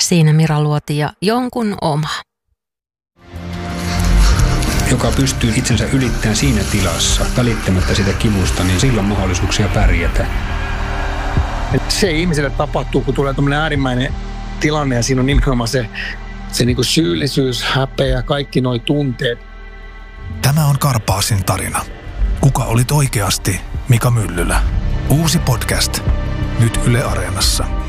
Siinä Mira Luoti ja jonkun oma. Joka pystyy itsensä ylittämään siinä tilassa, välittämättä sitä kivusta, niin sillä on mahdollisuuksia pärjätä. Se ihmiselle tapahtuu, kun tulee tämmöinen äärimmäinen tilanne ja siinä on nimenomaan se niin kuin syyllisyys, häpeä, kaikki nuo tunteet. Tämä on Karpaasin tarina. Kuka olit oikeasti Mika Myllylä? Uusi podcast. Nyt Yle Areenassa.